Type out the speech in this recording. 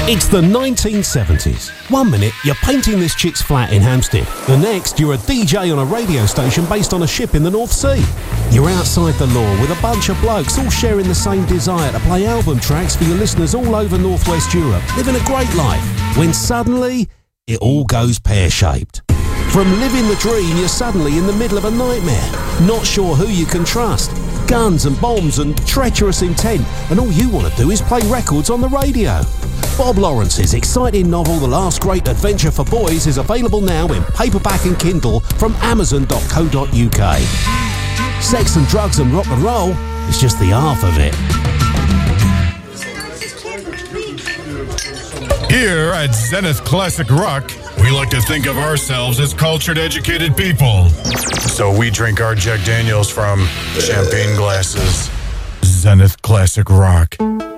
It's the 1970s. One minute, you're painting this chick's flat in Hampstead. The next, you're a DJ on a radio station based on a ship in the North Sea. You're outside the law with a bunch of blokes all sharing the same desire to play album tracks for your listeners all over Northwest Europe, living a great life, when suddenly, it all goes pear-shaped. From living the dream, you're suddenly in the middle of a nightmare, not sure who you can trust. Guns and bombs and treacherous intent, and all you want to do is play records on the radio. Bob Lawrence's exciting novel The Last Great Adventure for Boys is available now in paperback and Kindle from Amazon.co.uk. Sex and drugs and rock and roll is just the half of it. Here at Zenith Classic Rock, we like to think of ourselves as cultured, educated people. So we drink our Jack Daniels from champagne glasses. Zenith Classic Rock.